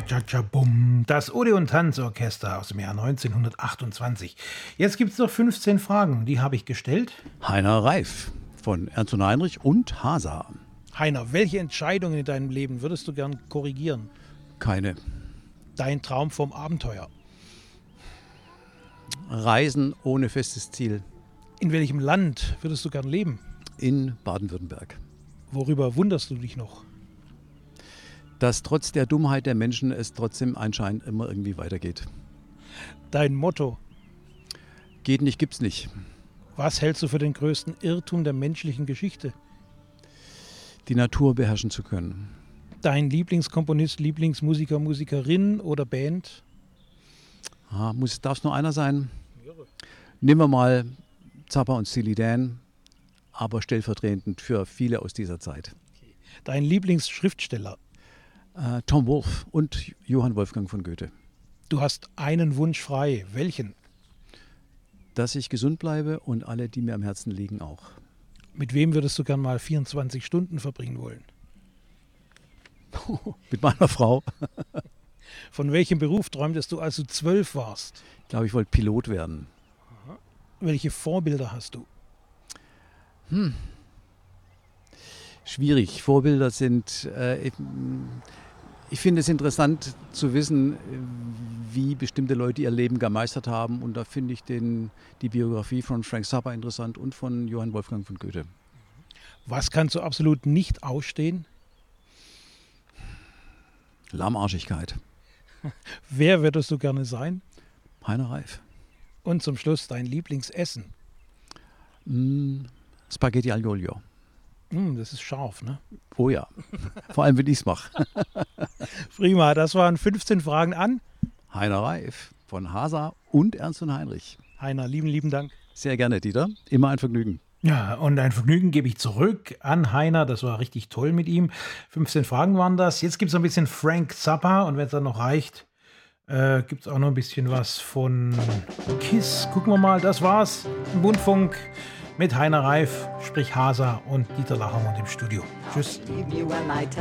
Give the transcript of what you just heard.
Cha-cha-cha-bum. Das Odeon Tanzorchester aus dem Jahr 1928. Jetzt gibt es noch 15 Fragen, die habe ich gestellt. Heiner Reif von Ernst und Heinrich und Hasa. Heiner, welche Entscheidungen in deinem Leben würdest du gern korrigieren? Keine. Dein Traum vom Abenteuer. Reisen ohne festes Ziel. In welchem Land würdest du gern leben? In Baden-Württemberg. Worüber wunderst du dich noch? Dass trotz der Dummheit der Menschen es trotzdem anscheinend immer irgendwie weitergeht. Dein Motto. Geht nicht, gibt's nicht. Was hältst du für den größten Irrtum der menschlichen Geschichte? Die Natur beherrschen zu können. Dein Lieblingskomponist, Lieblingsmusiker, Musikerin oder Band? Darf es nur einer sein? Nehmen wir mal Zappa und Steely Dan, aber stellvertretend für viele aus dieser Zeit. Dein Lieblingsschriftsteller? Tom Wolfe und Johann Wolfgang von Goethe. Du hast einen Wunsch frei. Welchen? Dass ich gesund bleibe und alle, die mir am Herzen liegen, auch. Mit wem würdest du gern mal 24 Stunden verbringen wollen? Mit meiner Frau. Von welchem Beruf träumtest du, als du 12 warst? Ich glaube, ich wollte Pilot werden. Welche Vorbilder hast du? Schwierig. Vorbilder sind, ich finde es interessant zu wissen, wie bestimmte Leute ihr Leben gemeistert haben. Und da finde ich die Biografie von Frank Zappa interessant und von Johann Wolfgang von Goethe. Was kannst du absolut nicht ausstehen? Lahmarschigkeit. Wer würdest du gerne sein? Heiner Reif. Und zum Schluss dein Lieblingsessen? Spaghetti aglio olio. Das ist scharf, ne? Oh ja, vor allem wenn ich es mache. Prima, das waren 15 Fragen an Heiner Reif von Hasa und Ernst und Heinrich. Heiner, lieben Dank. Sehr gerne, Dieter. Immer ein Vergnügen. Ja, und ein Vergnügen gebe ich zurück an Heiner. Das war richtig toll mit ihm. 15 Fragen waren das. Jetzt gibt es noch ein bisschen Frank Zappa und wenn es dann noch reicht, gibt es auch noch ein bisschen was von KISS. Gucken wir mal, das war's im Bundfunk mit Heiner Reif, sprich Hasa und Dieter Lachermund im Studio. Tschüss.